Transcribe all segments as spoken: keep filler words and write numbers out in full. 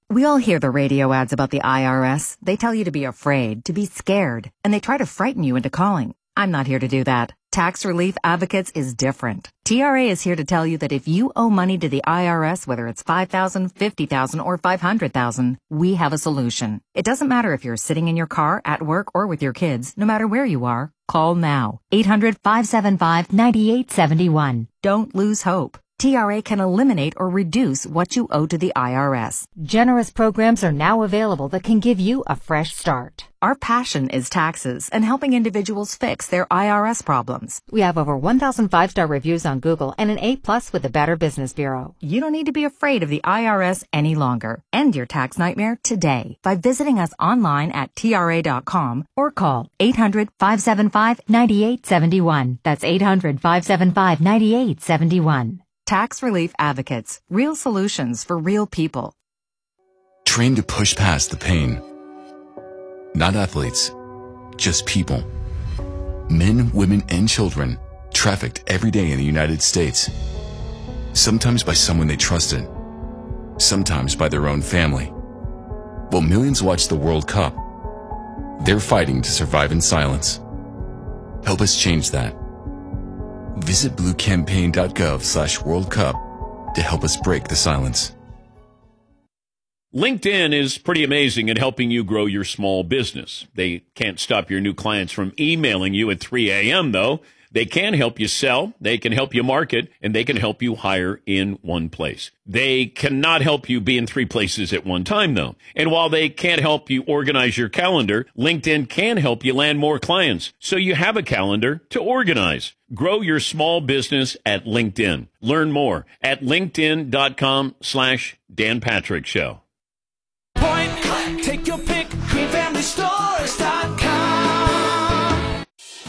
We all hear the radio ads about the I R S. They tell you to be afraid, to be scared, and they try to frighten you into calling. I'm not here to do that. Tax Relief Advocates is different. T R A is here to tell you that if you owe money to the I R S, whether it's five thousand dollars, fifty thousand dollars, or five hundred thousand dollars, we have a solution. It doesn't matter if you're sitting in your car, at work, or with your kids. No matter where you are, call now. eight hundred, five seven five, nine eight seven one. Don't lose hope. T R A can eliminate or reduce what you owe to the I R S. Generous programs are now available that can give you a fresh start. Our passion is taxes and helping individuals fix their I R S problems. We have over one thousand five-star reviews on Google and an A plus with the Better Business Bureau. You don't need to be afraid of the I R S any longer. End your tax nightmare today by visiting us online at T R A dot com or call eight hundred, five seven five, nine eight seven one. That's eight hundred, five seven five, nine eight seven one. Tax Relief Advocates. Real solutions for real people. Trained to push past the pain. Not athletes, just people. Men, women, and children trafficked every day in the United States. Sometimes by someone they trusted. Sometimes by their own family. While millions watch the World Cup, they're fighting to survive in silence. Help us change that. Visit bluecampaign.gov slash World Cup to help us break the silence. LinkedIn is pretty amazing at helping you grow your small business. They can't stop your new clients from emailing you at three a.m., though. They can help you sell, they can help you market, and they can help you hire in one place. They cannot help you be in three places at one time, though. And while they can't help you organize your calendar, LinkedIn can help you land more clients so you have a calendar to organize. Grow your small business at LinkedIn. Learn more at linkedin.com slash Dan Patrick Show. Point, take your pick, green family stores dot com.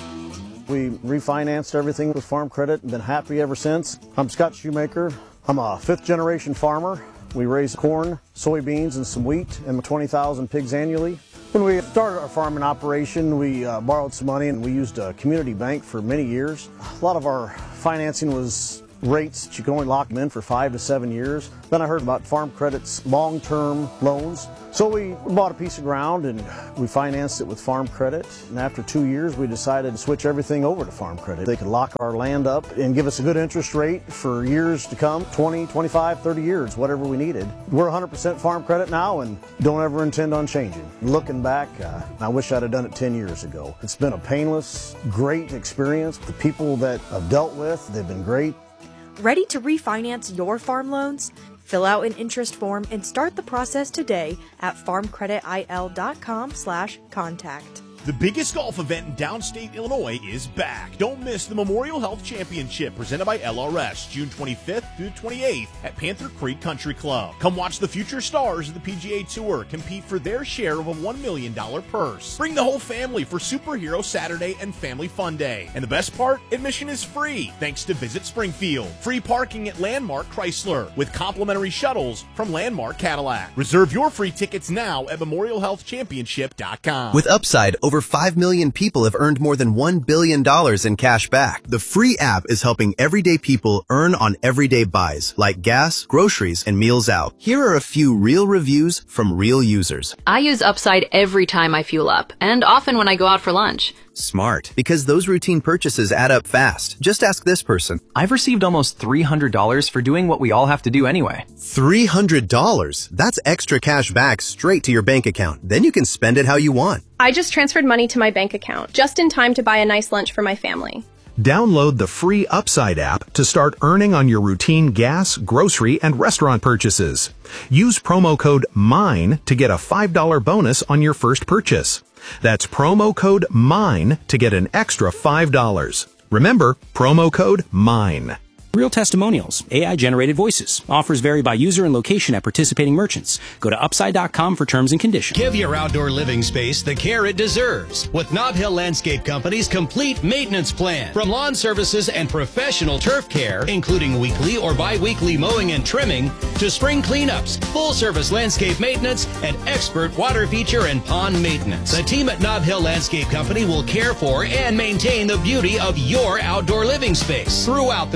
We refinanced everything with Farm Credit and been happy ever since. I'm Scott Shoemaker. I'm a fifth generation farmer. We raise corn, soybeans, and some wheat and twenty thousand pigs annually. When we started our farming operation, we uh, borrowed some money and we used a community bank for many years. A lot of our financing was rates that you can only lock them in for five to seven years. Then I heard about Farm Credit's long-term loans. So we bought a piece of ground and we financed it with Farm Credit. And after two years, we decided to switch everything over to Farm Credit. They could lock our land up and give us a good interest rate for years to come, twenty, twenty-five, thirty years, whatever we needed. We're one hundred percent Farm Credit now and don't ever intend on changing. Looking back, uh, I wish I'd have done it ten years ago. It's been a painless, great experience. The people that I've dealt with, they've been great. Ready to refinance your farm loans? Fill out an interest form and start the process today at farmcreditil.com slash contact. The biggest golf event in downstate Illinois is back. Don't miss the Memorial Health Championship presented by L R S, June twenty-fifth through twenty-eighth at Panther Creek Country Club. Come watch the future stars of the P G A Tour compete for their share of a one million dollars purse. Bring the whole family for Superhero Saturday and Family Fun Day. And the best part, admission is free thanks to Visit Springfield. Free parking at Landmark Chrysler with complimentary shuttles from Landmark Cadillac. Reserve your free tickets now at memorial health championship dot com. With Upside, over five million people have earned more than one billion dollars in cash back. The free app is helping everyday people earn on everyday buys, like gas, groceries, and meals out. Here are a few real reviews from real users. I use Upside every time I fuel up, and often when I go out for lunch. Smart, because those routine purchases add up fast. Just ask this person. I've received almost three hundred dollars for doing what we all have to do anyway. three hundred dollars? That's extra cash back straight to your bank account. Then you can spend it how you want. I just transferred money to my bank account, just in time to buy a nice lunch for my family. Download the free Upside app to start earning on your routine gas, grocery, and restaurant purchases. Use promo code MINE to get a five dollars bonus on your first purchase. That's promo code MINE to get an extra five dollars. Remember, promo code MINE. Real testimonials, A I-generated voices. Offers vary by user and location at participating merchants. Go to upside dot com for terms and conditions. Give your outdoor living space the care it deserves with Nob Hill Landscape Company's complete maintenance plan. From lawn services and professional turf care, including weekly or bi-weekly mowing and trimming, to spring cleanups, full-service landscape maintenance, and expert water feature and pond maintenance. The team at Nob Hill Landscape Company will care for and maintain the beauty of your outdoor living space throughout the season.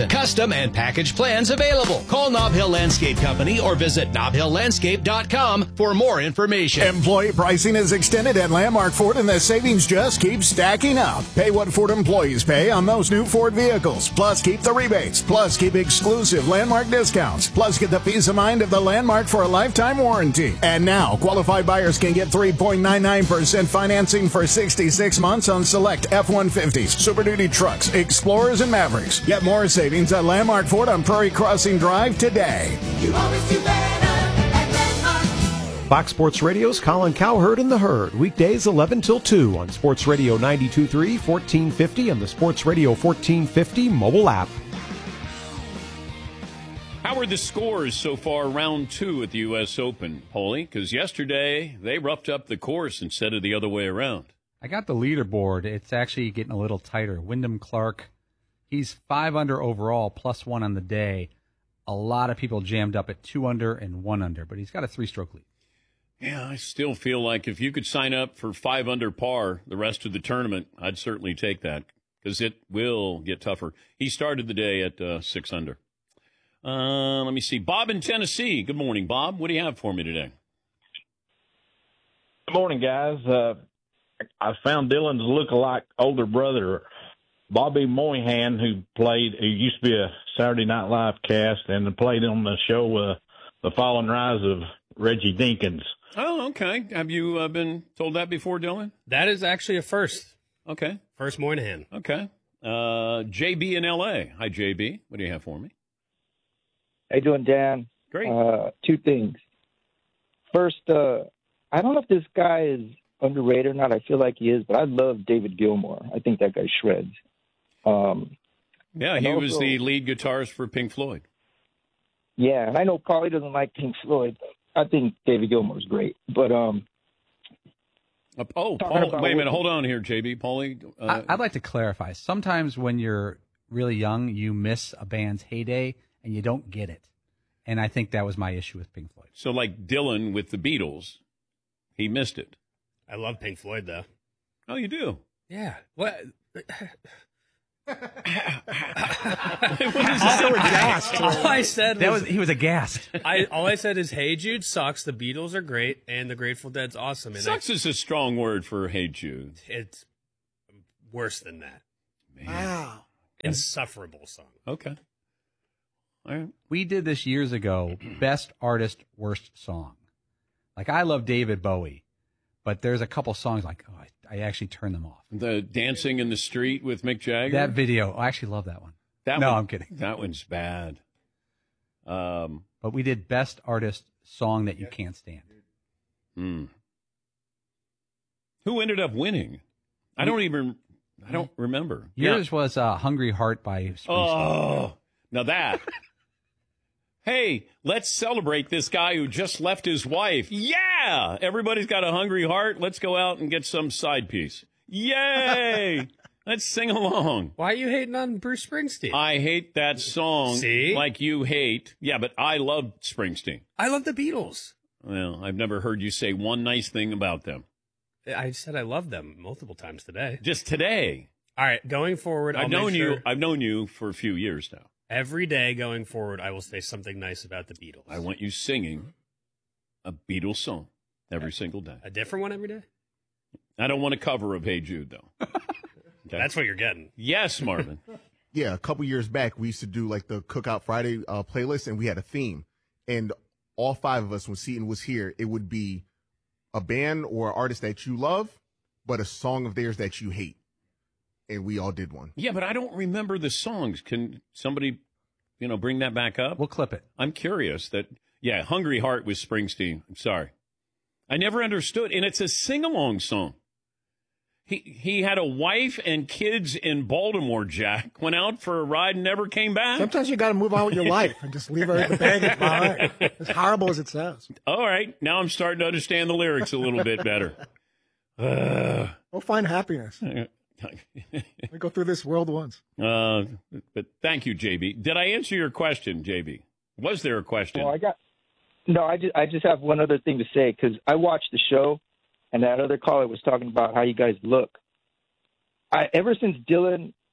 Custom and package plans available. Call Nob Hill Landscape Company or visit nob hill landscape dot com for more information. Employee pricing is extended at Landmark Ford and the savings just keep stacking up. Pay what Ford employees pay on those new Ford vehicles. Plus keep the rebates. Plus keep exclusive Landmark discounts. Plus get the peace of mind of the Landmark for a lifetime warranty. And now qualified buyers can get three point nine nine percent financing for sixty-six months on select F one fifties, Super Duty trucks, Explorers, and Mavericks. Get more savings at Landmark Ford on Prairie Crossing Drive today. You always do better at Landmark. Fox Sports Radio's Colin Cowherd and the Herd, weekdays eleven till two on Sports Radio ninety-two point three, fourteen fifty, and the Sports Radio fourteen fifty mobile app. How are the scores so far, round two at the U S Open, Paulie? Because yesterday they roughed up the course instead of the other way around. I got the leaderboard. It's actually getting a little tighter. Wyndham Clark, he's five under overall, plus one on the day. A lot of people jammed up at two under and one under, but he's got a three-stroke lead. Yeah, I still feel like if you could sign up for five under par the rest of the tournament, I'd certainly take that because it will get tougher. He started the day at uh, six under. Uh, let me see. Bob in Tennessee. Good morning, Bob. What do you have for me today? Good morning, guys. Uh, I found Dylan's look-alike older brother, Bobby Moynihan, who played, who used to be a Saturday Night Live cast and played on the show uh, The Fall and Rise of Reggie Dinkins. Oh, okay. Have you uh, been told that before, Dylan? That is actually a first. Okay. First Moynihan. Okay. Uh, J B in L A. Hi, J B. What do you have for me? How you doing, Dan? Great. Uh, two things. First, uh, I don't know if this guy is underrated or not. I feel like he is, but I love David Gilmour. I think that guy shreds. Um, yeah, he also was the lead guitarist for Pink Floyd. Yeah, and I know Paulie doesn't like Pink Floyd. I think David Gilmour's great. But, um... Uh, oh, Paul, wait a minute. Hold on here, J B. Paulie? Uh, I, I'd like to clarify. Sometimes when you're really young, you miss a band's heyday and you don't get it. And I think that was my issue with Pink Floyd. So like Dylan with the Beatles, he missed it. I love Pink Floyd, though. Oh, you do? Yeah. What? what is all, so aghast. All I said was, that was he was aghast. I all I said is, "Hey Jude sucks. The Beatles are great, and the Grateful Dead's awesome." And sucks I, is a strong word for Hey Jude. It's worse than that. Man. Wow. Insufferable song. Okay. All right. We did this years ago. Best artist, worst song. Like I love David Bowie, but there's a couple songs like oh, I, I actually turn them off. The Dancing in the Street with Mick Jagger. That video, I actually love that one. That no, one, I'm kidding. That one's bad. Um, but we did best artist song that you can't stand. Hmm. Who ended up winning? I don't even. I don't remember. Yours yeah. was uh, "Hungry Heart" by Springsteen. Oh, now that. Hey, let's celebrate this guy who just left his wife. Yeah! Everybody's got a hungry heart. Let's go out and get some side piece. Yay! Let's sing along. Why are you hating on Bruce Springsteen? I hate that song. See? Like you hate. Yeah, but I love Springsteen. I love the Beatles. Well, I've never heard you say one nice thing about them. I said I love them multiple times today. Just today. All right, going forward, I've I'll known make sure... you. I've known you for a few years now. Every day going forward, I will say something nice about the Beatles. I want you singing a Beatles song every single day. A different one every day? I don't want a cover of Hey Jude, though. Okay. That's what you're getting. Yes, Marvin. Yeah, a couple years back, we used to do like the Cookout Friday uh, playlist, and we had a theme. And all five of us, when Seton was here, it would be a band or artist that you love, but a song of theirs that you hate. And we all did one. Yeah, but I don't remember the songs. Can somebody, you know, bring that back up? We'll clip it. I'm curious that, yeah, Hungry Heart was Springsteen. I'm sorry. I never understood. And it's a sing-along song. He he had a wife and kids in Baltimore, Jack. Went out for a ride and never came back. Sometimes you got to move on with your life and just leave the baggage behind. As horrible as it sounds. All right. Now I'm starting to understand the lyrics a little bit better. Uh, we'll find happiness. We go through this world once. Uh, but thank you, J B. Did I answer your question, J B? Was there a question? Well, I got no. I just I just have one other thing to say because I watched the show, and that other caller was talking about how you guys look. I ever since Dylan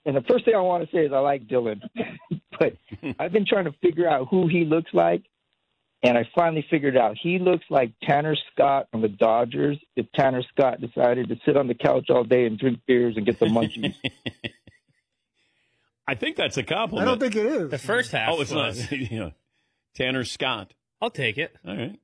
And the first thing I want to say is I like Dylan, but I've been trying to figure out who he looks like, and I finally figured out he looks like Tanner Scott on the Dodgers if Tanner Scott decided to sit on the couch all day and drink beers and get the munchies. I think that's a compliment. I don't think it is. The first half. Oh, it's was. not. Yeah. Tanner Scott. I'll take it. All right.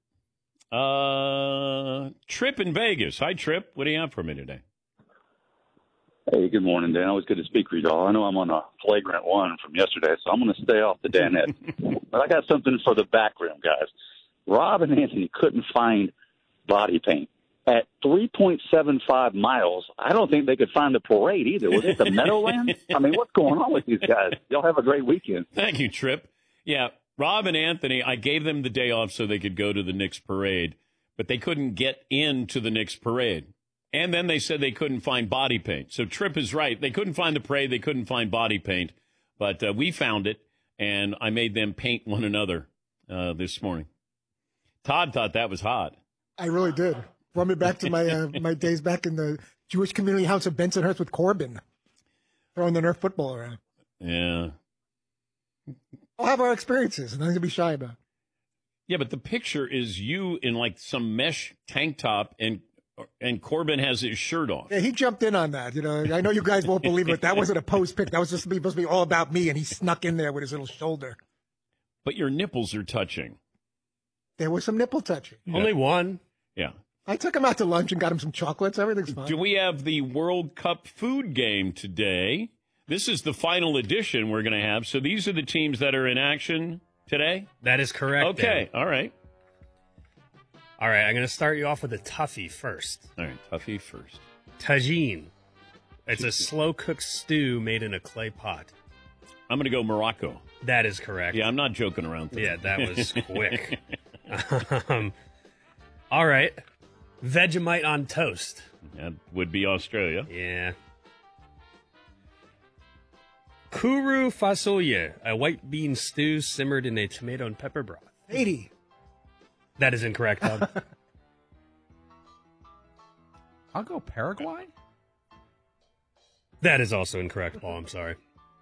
Uh, Trip in Vegas. Hi, Trip. What do you have for me today? Hey, good morning, Dan. Always good to speak with y'all. I know I'm on a flagrant one from yesterday, so I'm going to stay off the Danette. But I got something for the back room, guys. Rob and Anthony couldn't find body paint. At three point seven five miles, I don't think they could find the parade either. Was it the Meadowlands? I mean, what's going on with these guys? Y'all have a great weekend. Thank you, Trip. Yeah, Rob and Anthony, I gave them the day off so they could go to the Knicks parade, but they couldn't get into the Knicks parade. And then they said they couldn't find body paint. So Trip is right. They couldn't find the parade. They couldn't find body paint. But uh, we found it, and I made them paint one another uh, this morning. Todd thought that was hot. I really did. Brought me back to my uh, my days back in the Jewish community house of Bensonhurst with Corbin, throwing the Nerf football around. Yeah. I'll have our experiences, nothing to be shy about. Yeah, but the picture is you in like some mesh tank top, and and Corbin has his shirt off. Yeah, he jumped in on that. You know, I know you guys won't believe it. That wasn't a post pic. That was just supposed to be all about me, and he snuck in there with his little shoulder. But your nipples are touching. There was some nipple touching. Yeah. Only one. Yeah. I took him out to lunch and got him some chocolates. Everything's fine. Do we have the World Cup food game today? This is the final edition we're going to have. So these are the teams that are in action today? That is correct. Okay. Dan. All right. All right. I'm going to start you off with a toughie first. All right. Toughie first. Tagine. It's a slow-cooked stew made in a clay pot. I'm going to go Morocco. That is correct. Yeah, I'm not joking around today. Yeah, that was quick. um, all right. Vegemite on toast. That would be Australia. Yeah. Kuru fasolye, a white bean stew simmered in a tomato and pepper broth. eighty. That is incorrect, Hub. I'll go Paraguay. That is also incorrect, Paul. I'm sorry.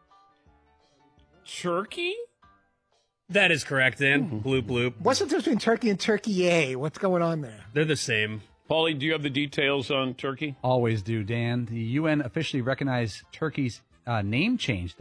Turkey? That is correct, Dan. Bloop, bloop. What's the difference between Turkey and Turkey A? What's going on there? They're the same. Paulie, do you have the details on Turkey? Always do, Dan. The U N officially recognized Turkey's uh, name change.